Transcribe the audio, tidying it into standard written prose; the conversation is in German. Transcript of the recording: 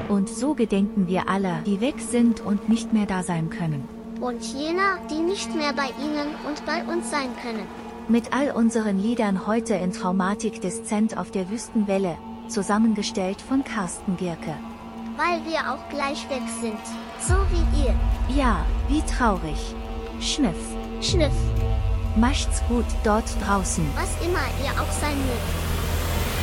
Und so gedenken wir aller, die weg sind und nicht mehr da sein können. Und jener, die nicht mehr bei Ihnen und bei uns sein können. Mit all unseren Liedern heute in Traumatik Deszent auf der Wüstenwelle, zusammengestellt von Carsten Gierke. Weil wir auch gleich weg sind, so wie ihr. Ja, wie traurig. Schniff. Schniff. Macht's gut dort draußen. Was immer ihr auch sein mögt.